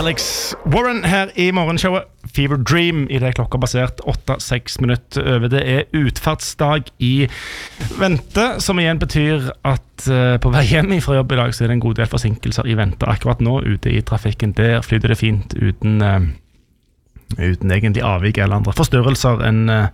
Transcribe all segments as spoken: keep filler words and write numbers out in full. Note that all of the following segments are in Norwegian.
Alex Warren her i morgenshowet Fever Dream i det klokka basert åtte seks minutter over. Det er utfartsdag i vente, som igjen betyr at uh, på vei hjem fra jobb i dag så er det en god del forsinkelser i vente. Akkurat nå ute i trafikken der flyter det fint uten, uh, uten egentlig avvik eller andre forstørrelser enn uh,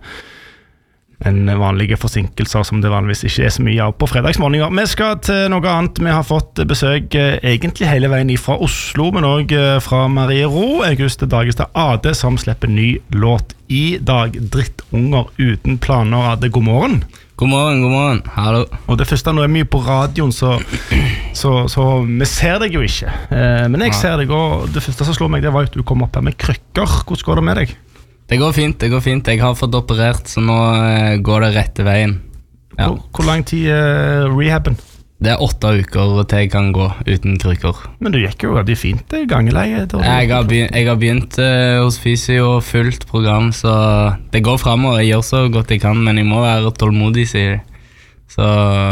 en vanlige forsinkelser som det vanligvis ikke er så mye av på fredagsmorgener. Vi skal til noe annet. Vi har fått besøk eh, egentlig hele veien fra Oslo, men også eh, fra Marie Ro, Auguste Dagestad Ade, som slipper ny låt i dag. Drittunger uten planer. Ade, god morgen. God morgen, god morgen. Hallo. Og det første, nå er mye på radioen, så, så, så vi ser deg jo ikke. Eh, men jeg ser deg, og det første som slår meg, det var at du kom opp her med krykker. Hvordan går det med deg? Det går fint, det går fint. Jeg har fått operert, så nå uh, går det rette veien. Ja. Hvor, hvor lang tid er uh, rehaben? Det er åtte uker til jeg kan gå uten krykker. Men du gikk jo veldig fint, det er gangeleie. Jeg har begynt, jeg har begynt uh, hos fysio og fullt program, så det går fremover. Jeg gjør så godt jeg kan, men jeg må være tålmodig, sier jeg. Så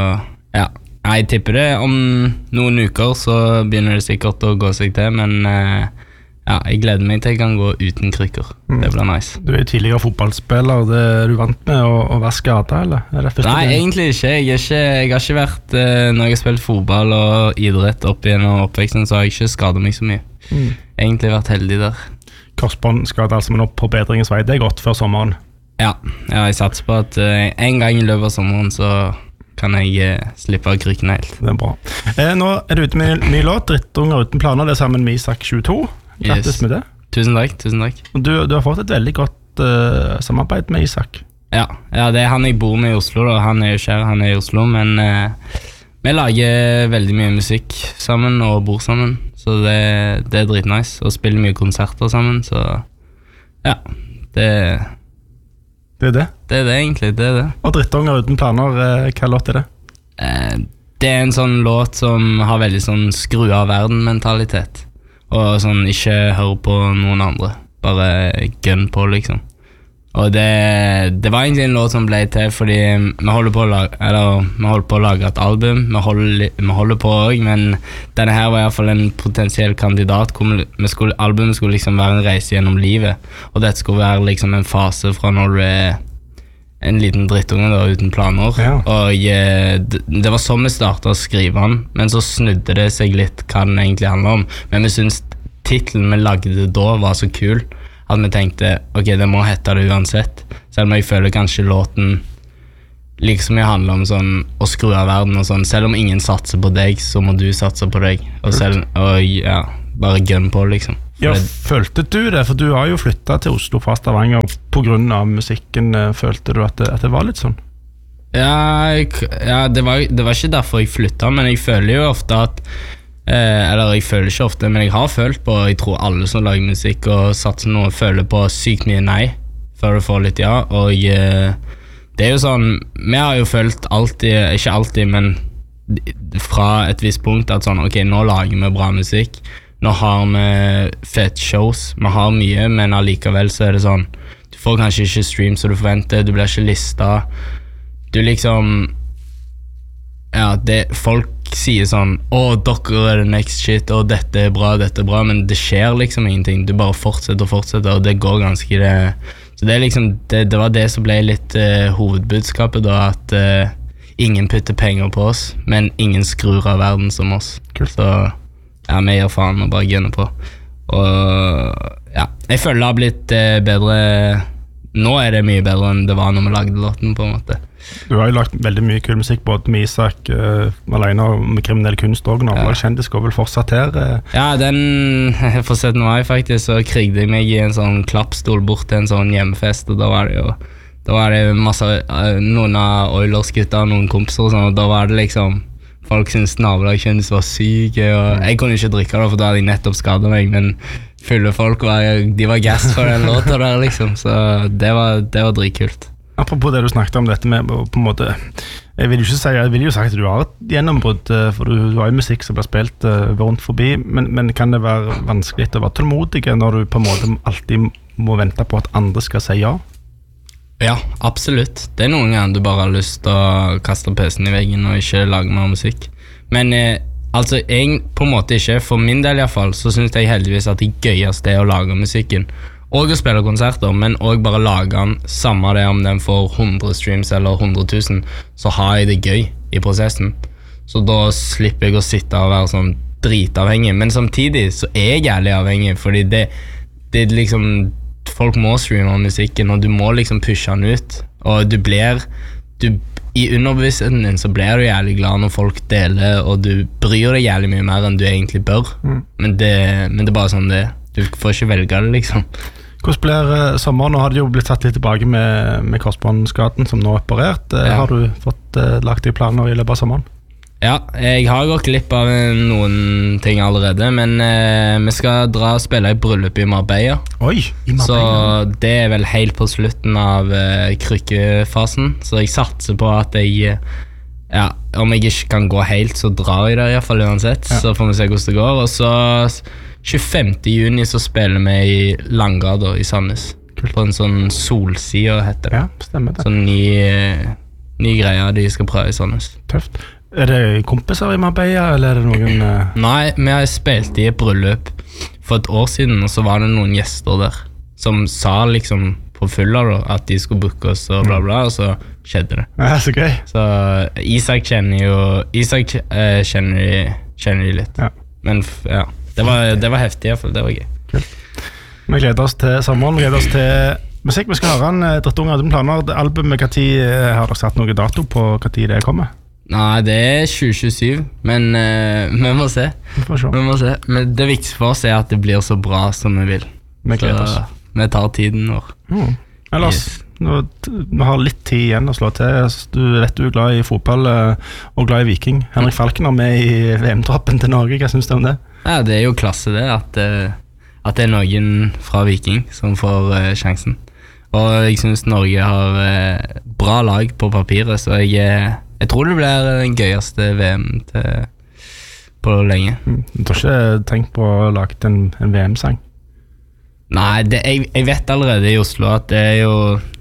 ja, jeg tipper det. Om noen uker så begynner det sikkert å gå seg til, men uh, ja, jeg gleder meg til jeg kan gå uten krykker. Mm. Det blir nice. Du er tidligere fotballspiller, det er du vant med å, å være skadet, eller? Er det Nei, det? Egentlig ikke. Jeg, er ikke. jeg har ikke vært, eh, når jeg har spilt fotball og idrett opp igjennom oppveksten, så har jeg ikke skadet meg så mye. Mm. Egentlig vært heldig der. Korsbåndskade, altså, men opp på bedringens vei, det er godt før sommeren? Ja, ja jeg satser på at eh, en gang i løpet av sommeren så kan jeg eh, slippe av krykkene helt. Det er bra. Eh, nå er du ute med en ny låt, Drittunger uten planer, det er sammen med Isak tjueto. Grattis yes. med det. Tusen takk, tusen takk. Du, du har fått et veldig godt uh, samarbeid med Isak. Ja, ja, det er han jeg bor med i Oslo da. Han er jo kjær, han er i Oslo, men uh, vi lager veldig mye musikk sammen og bor sammen, så det, det er dritnice. Og spiller mye konserter sammen, så ja, det Det er det? Det er det egentlig, det er det. Og Drittunger uten planer, uh, hva låt er det? Uh, det er en sånn låt som har veldig sånn skru av verden-mentalitet. Og sånn, ikke hør på noen andre, bare gun på liksom. Og det, det var egentlig en låt som ble til fordi vi holder på å lage, eller, vi holder på å lage et album, vi holder, vi holder på også, men denne her var i hvert fall en potensiell kandidat. Vi skulle, albumet skulle liksom være en reise gjennom livet, og dette skulle være liksom en fase fra når du er en liten drittunge da, uten planer. Ja. Og det, det var sånn vi startet å skrive den, men så snudde det seg litt hva den egentlig handler om. Men vi synes titlen vi lagde da var så kul at vi tenkte, ok, det må hette det uansett. Selv om jeg føler kanskje låten liksom jeg handler om sånn å skru av verden og sånn. Selv om ingen satser på deg, så må du satse på deg. Og, selv, og ja, bare gun på liksom. Ja, følte du det? For du har jo flyttet til Oslo fra Stavanger på grunn av musikken. Følte du at det, at det var litt sånn? Ja, jeg, ja det, var, det var ikke derfor jeg flyttet, men jeg føler jo ofte at eh, eller jeg føler ikke ofte, men jeg har følt på, jeg tror alle som lager musikk og satser noe, føler på sykt mye nei før du får litt ja. Og eh, det er jo sånn, vi har jo følt alltid, ikke alltid, men fra et visst punkt at sånn, ok, nå lager vi bra musikk. Nå har vi fett shows, vi har mye, men allikevel så er det sånn, du får kanskje ikke stream så du forventer, du blir ikke listet, du liksom, ja, det, folk sier sånn, åh, dere er the next shit, og dette er bra, dette er bra, men det skjer liksom ingenting, du bare fortsetter og fortsetter, og det går ganske det, så det er liksom, det, det var det som ble litt uh, hovedbudskapet da, at uh, ingen putter penger på oss, men ingen skrur av verden som oss, Kult. Så ja, vi gir faen og bare gunner på. Og ja, jeg føler det har blitt eh, bedre. Nå er det mye bedre enn det var når vi lagde låten på en måte. Du har jo lagt veldig mye kul musikk både med Isak uh, alene og med kriminell kunst og nå. Ja. Kjendis går vel fortsatt her? Uh. Ja, den for syttende mai faktisk så krigde jeg meg i en sånn klappstol bort til en sånn hjemmefest, og da var det jo da var det masse, uh, noen av Oilers-gutter og noen kompiser og sånn, og da var det liksom folk synes nabolagkjendis var syke, og jeg kunne ikke drikke det, for da hadde jeg nettopp skadet meg, men fulle folk var, de var gass for den låta der, liksom, så det var, det var dritkult. Apropos det du snakket om, dette med på en måte, jeg vil jo ikke si, jeg vil jo si at du har et gjennombrudd, for du, du har jo musikk som blir spilt uh, rundt forbi, men, men kan det være vanskelig å være tålmodig når du på en måte alltid må vente på at andre skal si ja? Ja, absolutt. Det er noen ganger du bare har lyst til å kaste pesen i veggen og ikke lage mer musikk. Men eh, Altså, jeg på en måte ikke, for min del i hvert fall, så synes jeg heldigvis at det gøyeste er å lage musikken. Og å spille konserter, men også bare lage den, samme det om den får hundre streams eller hundre tusen, så har jeg det gøy i prosessen. Så da slipper jeg å sitte og være sånn dritavhengig, men samtidig så er jeg jævlig avhengig, fordi det, det er liksom, folk må streame musikken, og du må liksom pushe den ut, og du blir, du i underbevisstheten din så blir du jævlig glad når folk deler, og du bryr deg jævlig mye mer enn du egentlig bør. Mm. Men, det, men det er bare sånn det du får ikke velge det, liksom. Hvordan blir uh, sommeren? Nå har det jo blitt tatt litt tilbake med, med korsbåndskaden som nå er operert. Uh, ja. Har du fått uh, lagt deg planer i løpet av sommeren? Ja, jeg har gått glipp av noen ting allerede, men eh, vi skal dra og spille i bryllup i Marbella. Oi, i Marbella. Så det er vel helt på slutten av eh, krykkefasen, så jeg satser på at jeg, ja, om jeg ikke kan gå helt, så drar jeg der i hvert fall uansett, ja. Så får vi se hvordan det går. Og så tjuefemte juni så spiller vi i Langgata i Sandnes, Kult. På en sånn solside heter det. Ja, stemmer det. Sånn ny, ny greier de skal prøve i Sandnes. Tøft. Er det kompiser i Marbella, eller er det noen... Uh... Nei, vi har spilt i et bryllup for et år siden, og så var det noen gjester der, som sa liksom på fulla da, at de skulle booke oss og bla bla, og så skjedde det. Ja, så gøy. Så Isak kjenner jo... Isak uh, kjenner, de, kjenner de litt. Ja. Men ja, det var, det var heftig i hvert fall, det var gøy. Kult. Vi gleder oss til sommeren, vi gleder oss til musikk. Vi skal høre en Drittunger uten planer. Albumet, hva tid har dere satt noe dato på hva tid det kommer? Nei, det er tjue tjuesju, men uh, vi må se. Vi må se. Men det viktigste for oss er at det blir så bra som vi vil. Vi gleder oss. Så vi tar tiden vår. Mm. Ellers, yes. nå, vi har litt tid igjen å slå til. Du vet du er glad i fotball uh, og glad i Viking. Henrik Falken er med i V M-troppen til Norge. Hva synes du om det? Ja, det er jo klasse det, at, uh, at det er noen fra Viking som får uh, sjansen. Og jeg synes Norge har uh, bra lag på papiret, så jeg uh, Jeg tror det blir den gøyeste V M til, på lenge. Du har ikke tenkt på å lage en, en V M-sang? Nei, det, jeg, jeg vet allerede i Oslo at det er jo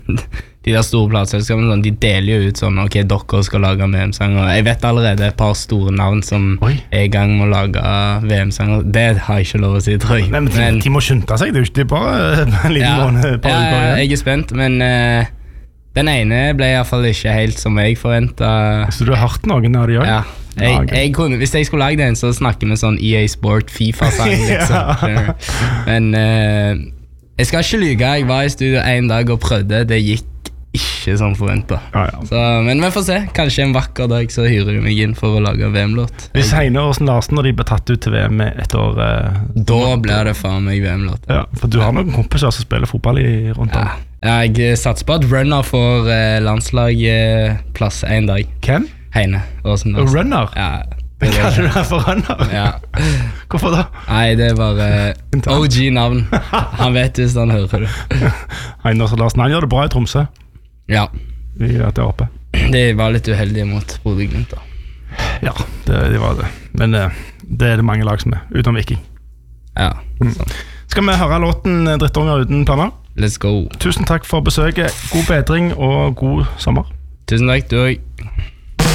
de der store plateselskapene, de deler jo ut sånn, ok, dere skal lage en V M-sang, og jeg vet allerede et par store navn som Oi. Er i gang med å lage V M-sanger. Det har jeg ikke lov å si, tror jeg. Nei, men, men de må skynde seg, det er jo ikke bare en liten ja, måned. Ja, jeg er spent, men... Uh, Den ene ble i hvert fall ikke helt som jeg forventet. Så du har hørt noen av de også? Ja. Jeg, jeg kunne, hvis jeg skulle lage den, så snakker vi sånn E A Sport FIFA-sang, liksom. Ja. Men uh, jeg skal ikke lyge, jeg var i studio en dag og prøvde, det gikk ikke som forventet. Ja, ja. Så, men vi får se, kanskje en vakker dag så hyrer jeg meg inn for å lage V M-låt. Hvis Heine Åsen Larsen når de ble tatt ut til V M et år... Uh, da blir det faen meg V M-låt. Ja, for du har noen kompiser som spiller fotball i rundt om. Ja. Jeg satser på at Runner får eh, landslagplass eh, en dag. Hvem? Heine Åsen Larsen. Runner? Ja. Det Hva er du her for Runner? Ja. Hvorfor da? Nei, det er bare eh, O G-navn. Han vet hvis han hører det. Heine Åsen Larsen, han gjør det bra i Tromsø. Ja. Vi er der oppe. De var litt uheldige mot Bodø/Glimt da. Ja, det, det var det. Men eh, det er det mange lag som er, utenom Viking. Ja. Mm. Skal vi høre låten Drittunger uten planer? Let's go. Tusen takk for besøket. God bedring og god sommer. Tusen takk, du også.